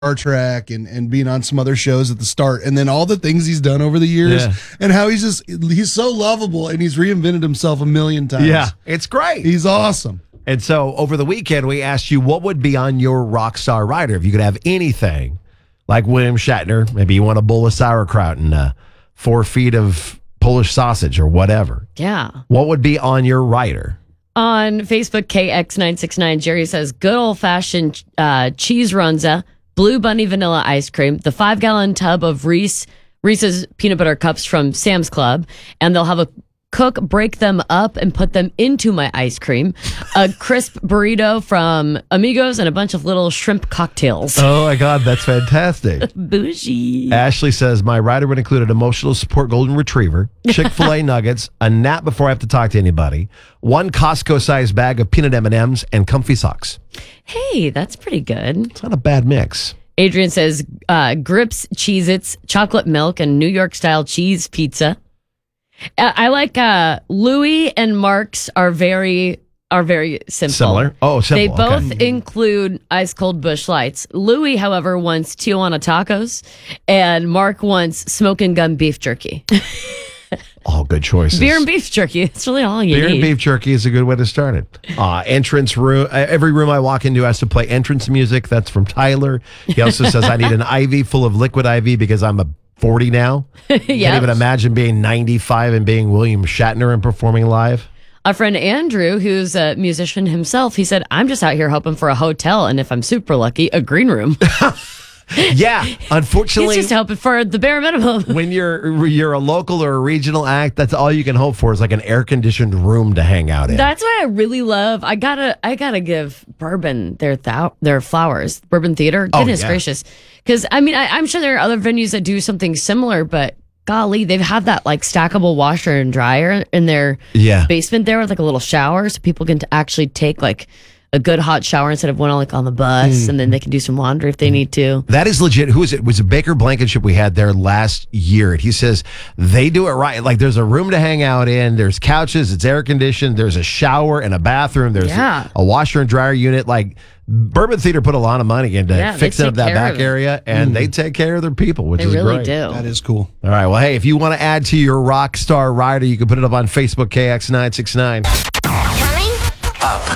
Star Trek and being on some other shows at the start, and then all the things he's done over the years, and how he's so lovable, and he's reinvented himself a million times. Yeah, it's great. He's awesome. And so over the weekend, we asked you what would be on your rock star rider if you could have anything, like William Shatner. Maybe you want a bowl of sauerkraut and 4 feet of Polish sausage or whatever. Yeah. What would be on your rider? On Facebook, KX969, Jerry says, good old-fashioned cheese runza, Blue Bunny vanilla ice cream, the 5-gallon tub of Reese's peanut butter cups from Sam's Club, and they'll have a cook break them up and put them into my ice cream, a crisp burrito from Amigos, and a bunch of little shrimp cocktails. Oh, my God, that's fantastic. Bougie. Ashley says, my rider would include an emotional support golden retriever, Chick-fil-A nuggets, a nap before I have to talk to anybody, 1 Costco-sized bag of peanut M&Ms, and comfy socks. Hey, that's pretty good. It's not a bad mix. Adrian says, Grips, Cheez-Its, chocolate milk, and New York-style cheese pizza. I like Louis and Mark's are very simple. Similar? Oh, simple. They both include ice cold Busch Lights. Louis, however, wants Tijuana tacos, and Mark wants smoke and gun beef jerky. All good choices. Beer and beef jerky. It's really all you need. Beer and beef jerky is a good way to start it. Entrance room. Every room I walk into has to play entrance music. That's from Tyler. He also says I need an IV full of liquid IV because I'm a 40 now. Can't even imagine being 95 and being William Shatner and performing live. Our friend Andrew, who's a musician himself, he said, I'm just out here hoping for a hotel, and if I'm super lucky, a green room. Yeah, unfortunately, he's just hoping for the bare minimum. When you're a local or a regional act, that's all you can hope for is like an air-conditioned room to hang out in. That's why I really love. I gotta give Bourbon their flowers. Bourbon Theater, goodness gracious, because I'm sure there are other venues that do something similar, but golly, they have that like stackable washer and dryer in their basement there with like a little shower, so people can actually take like a good hot shower instead of one on the bus, and then they can do some laundry if they need to. That is legit. Who is it? It was a Baker Blankenship we had there last year. He says they do it right. Like there's a room to hang out in. There's couches. It's air conditioned. There's a shower and a bathroom. There's a washer and dryer unit. Like Bourbon Theater put a lot of money into fixing up that back area, and they take care of their people, which is really great. Do. That is cool. All right. Well, hey, if you want to add to your rock star rider, you can put it up on Facebook, KX969. Coming up.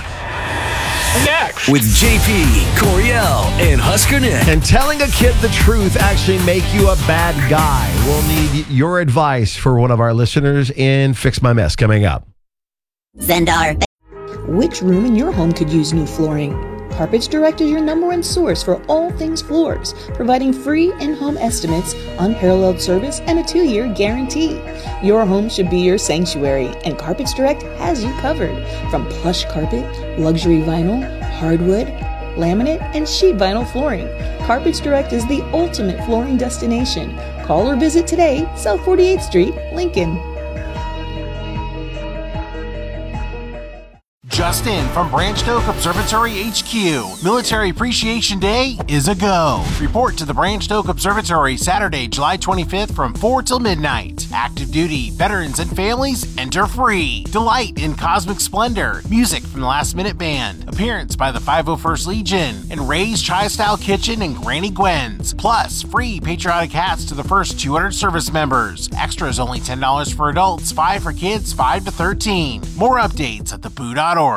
Next. With JP, Coriel, and Husker Nick. Can telling a kid the truth actually make you a bad guy? We'll need your advice for one of our listeners in Fix My Mess coming up. Zendar. Which room in your home could use new flooring? Carpets Direct is your #1 source for all things floors, providing free in-home estimates, unparalleled service, and a 2-year guarantee. Your home should be your sanctuary, and Carpets Direct has you covered. From plush carpet, luxury vinyl, hardwood, laminate, and sheet vinyl flooring, Carpets Direct is the ultimate flooring destination. Call or visit today, South 48th Street, Lincoln. Just in from Branched Oak Observatory HQ. Military Appreciation Day is a go. Report to the Branched Oak Observatory Saturday, July 25th from 4 till midnight. Active duty, veterans, and families enter free. Delight in cosmic splendor. Music from the Last Minute Band. Appearance by the 501st Legion. And Ray's Tri-Style Kitchen and Granny Gwen's. Plus, free patriotic hats to the first 200 service members. Extras only $10 for adults, $5 for kids, 5 to 13. More updates at thepoo.org.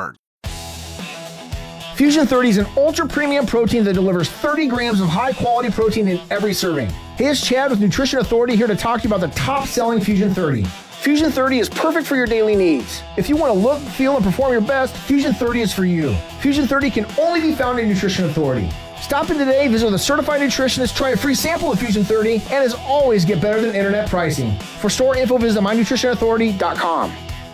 Fusion 30 is an ultra-premium protein that delivers 30 grams of high-quality protein in every serving. Hey, it's Chad with Nutrition Authority here to talk to you about the top-selling Fusion 30. Fusion 30 is perfect for your daily needs. If you want to look, feel, and perform your best, Fusion 30 is for you. Fusion 30 can only be found in Nutrition Authority. Stop in today, visit with a certified nutritionist, try a free sample of Fusion 30, and as always, get better than internet pricing. For store info, visit mynutritionauthority.com.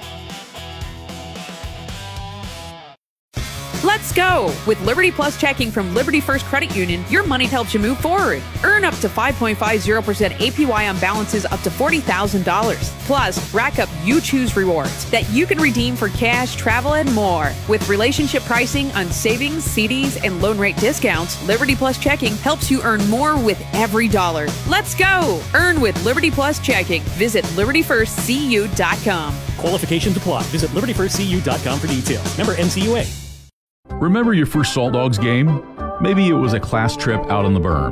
Let's go! With Liberty Plus checking from Liberty First Credit Union, your money helps you move forward. Earn up to 5.50% APY on balances up to $40,000. Plus, rack up You Choose rewards that you can redeem for cash, travel, and more. With relationship pricing on savings, CDs, and loan rate discounts, Liberty Plus checking helps you earn more with every dollar. Let's go! Earn with Liberty Plus checking. Visit LibertyFirstCU.com. Qualifications apply. Visit LibertyFirstCU.com for details. Member NCUA. Remember your first Salt Dogs game? Maybe it was a class trip out on the berm.